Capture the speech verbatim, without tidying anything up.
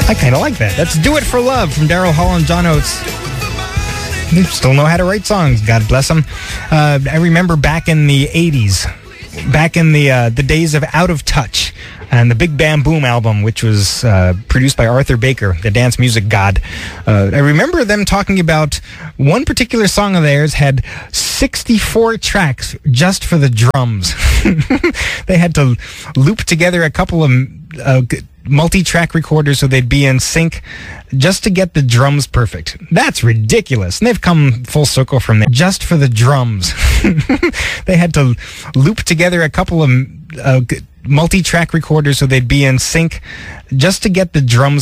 I kind of like that. That's Do It For Love from Daryl Hall and John Oates. They still know how to write songs. God bless them. Uh, I remember back in the eighties, back in the uh, the days of Out of Touch and the Big Bam Boom album, which was uh, produced by Arthur Baker, the dance music god. Uh, I remember them talking about one particular song of theirs had sixty-four tracks just for the drums. They had to loop together a couple of uh, multi-track recorders so they'd be in sync just to get the drums perfect. That's ridiculous. And they've come full circle from there just for the drums. They had to loop together a couple of uh, multi-track recorders so they'd be in sync just to get the drums